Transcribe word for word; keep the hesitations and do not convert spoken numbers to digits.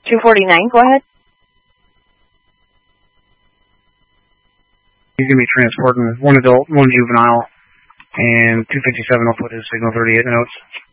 two forty-nine, go ahead. He's going to be transporting one adult, one juvenile, and two fifty-seven will put his signal thirty-eight notes.